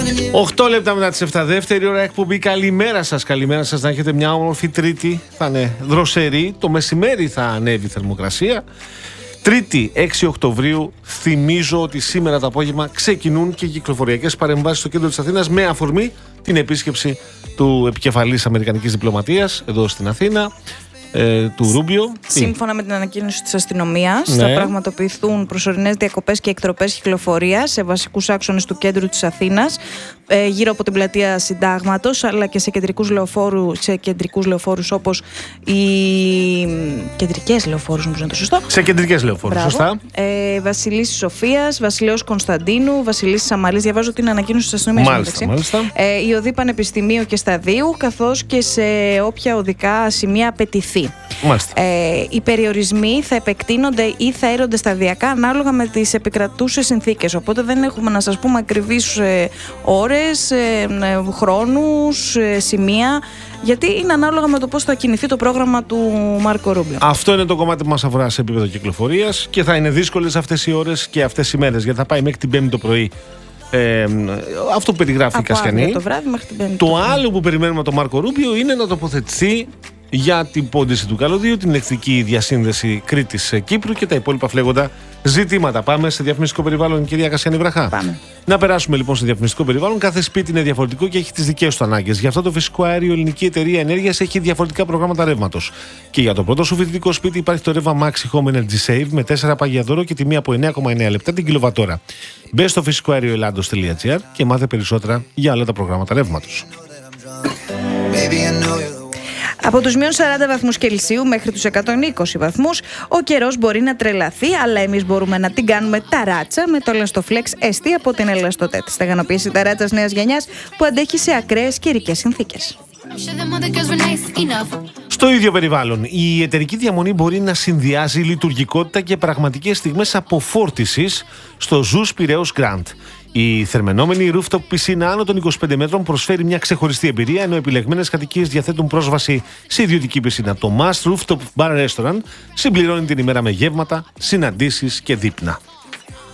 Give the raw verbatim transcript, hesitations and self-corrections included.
οκτώ λεπτά μετά τις επτά, δεύτερη ώρα εκπομπή. Καλημέρα σας, καλημέρα σας. Να έχετε μια όμορφη Τρίτη. Θα είναι δροσερή. Το μεσημέρι θα ανέβει η θερμοκρασία. Τρίτη, έξι Οκτωβρίου. Θυμίζω ότι σήμερα το απόγευμα ξεκινούν και κυκλοφοριακές παρεμβάσεις στο κέντρο της Αθήνας με αφορμή την επίσκεψη του επικεφαλής Αμερικανικής διπλωματίας εδώ στην Αθήνα, ε, του Ρούμπιο. Σύμφωνα με την ανακοίνωση της αστυνομίας, Ναι. θα πραγματοποιηθούν προσωρινές διακοπές και εκτροπές κυκλοφορίας σε βασικούς άξονες του κέντρου της Αθήνας, ε, γύρω από την πλατεία Συντάγματος, αλλά και σε κεντρικούς λεωφόρους, σε κεντρικούς λεωφόρους όπως οι κεντρικές λεωφόρους, νομίζω είναι το σωστό. Σε κεντρικές λεωφόρους, σωστά. Ε, Βασιλίσσης Σοφίας, Βασιλέως Κωνσταντίνου, Βασιλίσσης Αμαλής. Διαβάζω την ανακοίνωση της αστυνομίας. Μάλιστα, μάλιστα. Ε, η οδή Πανεπιστημίου και Σταδίου, καθώς και σε όποια οδικά σημεία απαιτηθεί. Μάλιστα. Ε, οι περιορισμοί θα επεκτείνονται ή θα έρονται σταδιακά ανάλογα με τις επικρατούσες συνθήκες. Οπότε δεν έχουμε να σας πούμε ακριβείς ε, ώρες, ε, ε, χρόνους, ε, σημεία, γιατί είναι ανάλογα με το πώς θα κινηθεί το πρόγραμμα του Μάρκο Ρούμπιο. Αυτό είναι το κομμάτι που μας αφορά σε επίπεδο κυκλοφορίας και θα είναι δύσκολες αυτές οι ώρες και αυτές οι μέρες, γιατί θα πάει μέχρι την Πέμπτη το πρωί. Ε, αυτό που περιγράφει η Κασιανή. Το βράδυ μέχρι την Πέμπτη. Το, το άλλο που περιμένουμε από τον Μάρκο Ρούμπιο είναι να τοποθετηθεί για την πόντιση του καλωδίου, την ηλεκτρική διασύνδεση Κρήτης-Κύπρου και τα υπόλοιπα φλέγοντα ζητήματα. Πάμε σε διαφημιστικό περιβάλλον, κυρία Κασιανή Βραχά. Πάμε. Να περάσουμε λοιπόν σε διαφημιστικό περιβάλλον. Κάθε σπίτι είναι διαφορετικό και έχει τις δικές του ανάγκες. Γι' αυτό το φυσικό αέριο Ελληνική Εταιρεία Ενέργειας έχει διαφορετικά προγράμματα ρεύματος. Και για το πρώτο σου φοιτητικό σπίτι υπάρχει το ρεύμα Maxi Home Energy Save με τέσσερα πάγια δώρο και τιμή από εννέα κόμμα εννέα λεπτά την κιλοβατόρα. Μπες στο φυσικό αέριο ελλάδος τελεία τζι άρ και μάθε περισσότερα για όλα τα προγράμματα ρεύματος. Από τους μείον σαράντα βαθμούς Κελσίου μέχρι τους εκατόν είκοσι βαθμούς, ο καιρός μπορεί να τρελαθεί, αλλά εμείς μπορούμε να την κάνουμε ταράτσα με το Elastoflex ες τι από την Elastotet. Στεγανοποίηση ταράτσας νέας γενιάς που αντέχει σε ακραίες καιρικές συνθήκες. Στο ίδιο περιβάλλον, η εταιρική διαμονή μπορεί να συνδυάζει λειτουργικότητα και πραγματικές στιγμές αποφόρτισης στο Ζους Πειραιώς Grand. Η θερμαινόμενη rooftop πισίνα άνω των είκοσι πέντε μέτρων προσφέρει μια ξεχωριστή εμπειρία, ενώ επιλεγμένες κατοικίες διαθέτουν πρόσβαση σε ιδιωτική πισίνα. Το Must Rooftop Bar Restaurant συμπληρώνει την ημέρα με γεύματα, συναντήσεις και δείπνα.